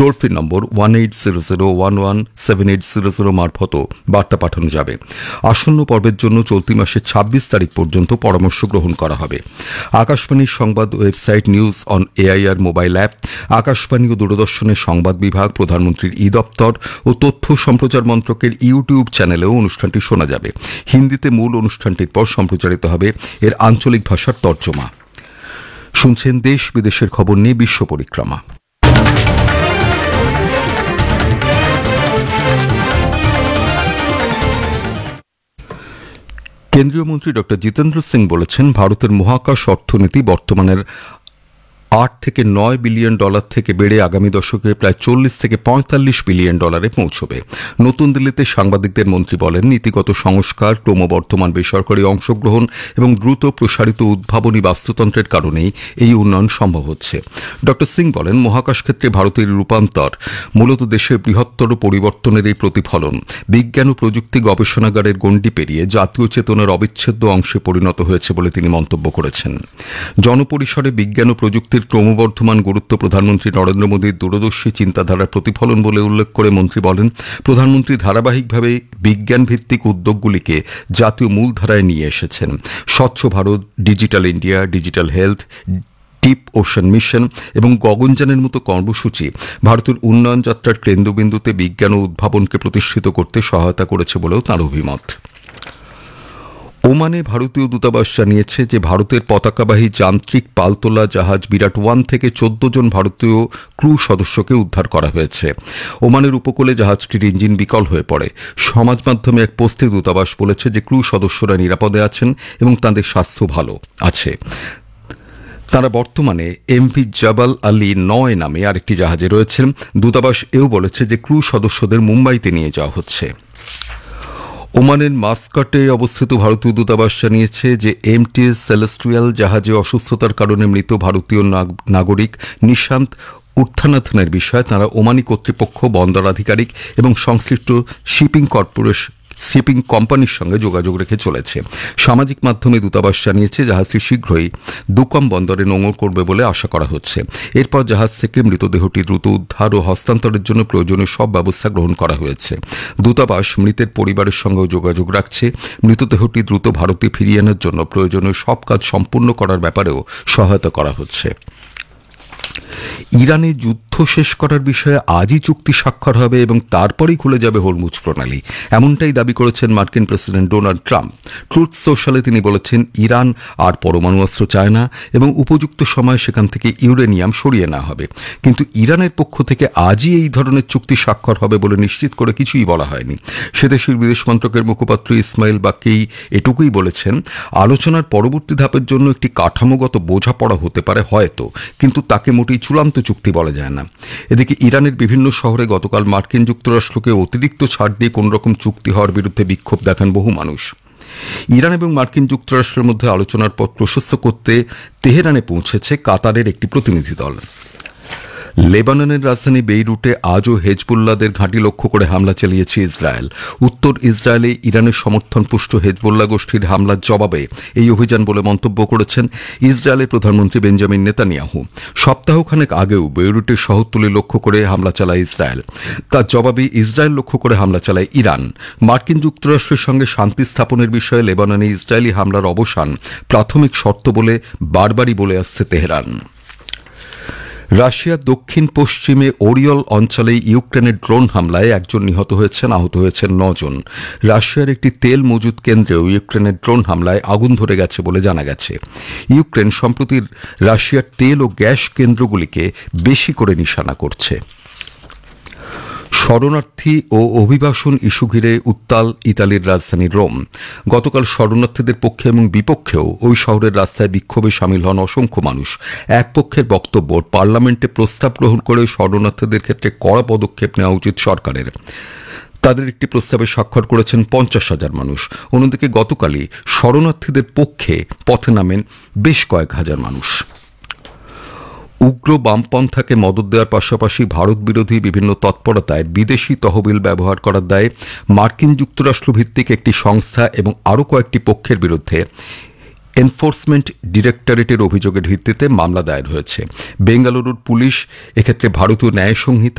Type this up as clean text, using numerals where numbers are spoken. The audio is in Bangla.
টোল ফ্রি নম্বর 1800117800 মারফতও বার্তা পাঠানো যাবে। আসন্ন পর্বের জন্য চলতি মাসের ২৬ তারিখ পর্যন্ত পরামর্শ গ্রহণ করা হবে। আকাশবাণীর সংবাদ website news on AIR mobile app, Akashvani ও দূরদর্শনের সংবাদ বিভাগ, প্রধানমন্ত্রীর দপ্তর ও তথ্য সম্প্রচার মন্ত্রকের ইউটিউব চ্যানেলেও অনুষ্ঠানটি শোনা যাবে। হিন্দিতে মূল অনুষ্ঠানটির পর সম্প্রচারিত হবে এর আঞ্চলিক ভাষার তর্জমা। শুনছেন দেশ বিদেশের খবর নিয়ে বিশ্ব পরিক্রমা। কেন্দ্রীয় মন্ত্রী ড জিতেন্দ্র সিং বলেছেন, ভারতের মহাকাশ অর্থনীতি বর্তমানের ৮ থেকে ৯ বিলিয়ন ডলার থেকে বেড়ে আগামী দশকে প্রায় ৪০ থেকে ৪৫ বিলিয়ন ডলারে পৌঁছবে। নতুন দিল্লিতে সাংবাদিকদের মন্ত্রী বলেন, নীতিগত সংস্কার, ক্রমবর্ধমান বেসরকারি অংশগ্রহণ এবং দ্রুত প্রসারিত উদ্ভাবনী বাস্তুতন্ত্রের কারণেই এই উন্নয়ন সম্ভব হচ্ছে। ড সিং বলেন, মহাকাশ ক্ষেত্রে ভারতের রূপান্তর মূলত দেশের বৃহত্তর পরিবর্তনের এই প্রতিফলন। বিজ্ঞান ও প্রযুক্তি গবেষণাগারের গণ্ডি পেরিয়ে জাতীয় চেতনার অবিচ্ছেদ্য অংশে পরিণত হয়েছে বলে তিনি মন্তব্য করেছেন। জনপরিসরে বিজ্ঞান ও প্রযুক্তির ক্রমবর্ধমান গুরুত্ব প্রধানমন্ত্রী নরেন্দ্র মোদীর দূরদর্শী চিন্তাধারার প্রতিফলন বলে উল্লেখ করে মন্ত্রী বলেন, প্রধানমন্ত্রী ধারাবাহিকভাবে বিজ্ঞান ভিত্তিক উদ্যোগগুলিকে জাতীয় মূলধারায় নিয়ে এসেছেন। স্বচ্ছ Bharat, digital India, digital health, deep ocean mission এবং গগনযানের মতো কর্মসূচি ভারতের উন্নয়ন যাত্রার কেন্দ্রবিন্দুতে বিজ্ঞান ও উদ্ভাবনকে প্রতিষ্ঠিত করতে সহায়তা করেছে বলেও তাঁর অভিমত। ওমানে ভারতীয় দূতাবাস জানিয়েছে যে ভারতের পতাকাবাহী যান্ত্রিক পালতোলা জাহাজ বিরাট 1 থেকে 14 জন ভারতীয় ক্রু সদস্যকে উদ্ধার করা হয়েছে। ওমানের উপকূলে জাহাজটির ইঞ্জিন বিকল হয়ে পড়ে। সমাজ মাধ্যমে এক পোস্টে দূতাবাস বলেছে যে ক্রু সদস্যরা নিরাপদে আছেন এবং তাঁদের স্বাস্থ্য ভালো আছে। তাঁরা বর্তমানে এমভি জাবাল আলী 9 নামে আরেকটি জাহাজে রয়েছেন। দূতাবাস এও বলেছে যে ক্রু সদস্যদের মুম্বাইতে নিয়ে যাওয়া হচ্ছে। ওমানের মাস্কাটে অবস্থিত ভারতীয় দূতাবাস জানিয়েছে যে এমটিএস সেলেস্টিয়াল জাহাজে অসুস্থতার কারণে মৃত ভারতীয় নাগরিক নিশান্ত উত্থানাথনের বিষয়ে তাঁরা ওমানি কর্তৃপক্ষ, বন্দর আধিকারিক এবং সংশ্লিষ্ট শিপিং কোম্পানির সঙ্গে যোগাযোগ রেখে চলেছে। সামাজিক মাধ্যমে দূতাবাস জানিয়েছে জাহাজটি শীঘ্রই দুকাম বন্দরে নোঙর করবে বলে আশা করা হচ্ছে। এরপর জাহাজ থেকে মৃতদেহটি দ্রুত উদ্ধার ও হস্তান্তরের জন্য প্রয়োজনীয় সব ব্যবস্থা গ্রহণ করা হয়েছে। দূতাবাস মৃতের পরিবারের সঙ্গেও যোগাযোগ রাখছে। মৃতদেহটি দ্রুত ভারতে ফিরিয়ে আনার জন্য প্রয়োজনীয় সব কাজ সম্পূর্ণ করার ব্যাপারেও সহায়তা করা হচ্ছে। ইরানে যুদ্ধ শেষ করার বিষয়ে আজই চুক্তি স্বাক্ষর হবে এবং তারপরেই খুলে যাবে হরমুজ প্রণালী, এমনটাই দাবি করেছেন মার্কিন প্রেসিডেন্ট ডোনাল্ড ট্রাম্প। ট্রুথ সোশ্যালে তিনি বলেছেন, ইরান আর পরমাণু অস্ত্র চায় না এবং উপযুক্ত সময় সেখান থেকে ইউরেনিয়াম সরিয়ে নেওয়া হবে। কিন্তু ইরানের পক্ষ থেকে আজই এই ধরনের চুক্তি স্বাক্ষর হবে বলে নিশ্চিত করে কিছুই বলা হয়নি। সে দেশের বিদেশ মন্ত্রকের মুখপাত্র ইসমাইল বাকি এটুকুই বলেছেন, আলোচনার পরবর্তী ধাপের জন্য একটি কাঠামোগত বোঝাপড়া হতে পারে হয়তো, কিন্তু তাকে মোটেই চূড়ান্ত চুক্তি বলা যায় না। এদিকে ইরানের বিভিন্ন শহরে গতকাল মার্কিন যুক্তরাষ্ট্রকে অতিরিক্ত ছাড় দিয়ে কোনরকম চুক্তি হওয়ার বিরুদ্ধে বিক্ষোভ দেখান বহু মানুষ। ইরান এবং মার্কিন যুক্তরাষ্ট্রের মধ্যে আলোচনার পথ প্রশস্ত করতে তেহরানে পৌঁছেছে কাতারের একটি প্রতিনিধি দল। লেবাননের রাজধানী বেইরুটে আজও হেজবুল্লাহদের ঘাঁটি লক্ষ্য করে হামলা চালিয়েছে ইসরায়েল। উত্তর ইসরায়েলে ইরানের সমর্থনপুষ্ট হেজবুল্লাহ গোষ্ঠীর হামলার জবাবে এই অভিযান বলে মন্তব্য করেছেন ইসরায়েলের প্রধানমন্ত্রী বেঞ্জামিন নেতানিয়াহু। সপ্তাহখানেক আগেও বেইরুটের শহরতলি লক্ষ্য করে হামলা চালায় ইসরায়েল। তার জবাবে ইসরায়েল লক্ষ্য করে হামলা চালায় ইরান। মার্কিন যুক্তরাষ্ট্রের সঙ্গে শান্তি স্থাপনের বিষয়ে লেবাননে ইসরায়েলি হামলার অবসান প্রাথমিক শর্ত বলে বারবারই বলে আসছে তেহরান। রাশিয়ার দক্ষিণ পশ্চিমে ওরিয়ল অঞ্চলে ইউক্রেনের ড্রোন হামলায় একজন নিহত হয়েছেন, আহত হয়েছেন 9 জন। রাশিয়ার একটি তেল মজুত কেন্দ্রেও ইউক্রেনের ড্রোন হামলায় আগুন ধরে গেছে বলে জানা গেছে। ইউক্রেন সম্প্রতি রাশিয়ার তেল ও গ্যাস কেন্দ্রগুলিকে বেশি করে নিশানা করছে। শরণার্থী ও অভিবাসন ইস্যু ঘিরে উত্তাল ইতালির রাজধানী রোম। গতকাল শরণার্থীদের পক্ষে এবং বিপক্ষেও ওই শহরের রাস্তায় বিক্ষোভে সামিল হন অসংখ্য মানুষ। এক পক্ষের বক্তব্য, পার্লামেন্টে প্রস্তাব গ্রহণ করে শরণার্থীদের ক্ষেত্রে কড়া পদক্ষেপ নেওয়া উচিত সরকারের। তাদের একটি প্রস্তাবে স্বাক্ষর করেছেন 50,000 মানুষ। অন্যদিকে গতকালই শরণার্থীদের পক্ষে পথে নামেন বেশ কয়েক হাজার মানুষ। উগ্র বামপন্থাকে মদত দেওয়ার পাশাপাশি ভারত বিরোধী বিভিন্ন তৎপরতায় বিদেশি তহবিল ব্যবহার করার দায়ে মার্কিন যুক্তরাষ্ট্র ভিত্তিক একটি সংস্থা এবং আরও কয়েকটি পক্ষের বিরুদ্ধে এনফোর্সমেন্ট ডিরেক্টরেটের অভিযোগের ভিত্তিতে মামলা দায়ের হয়েছে। বেঙ্গালুরুর পুলিশ এক্ষেত্রে ভারতীয় ন্যায় সংহিতা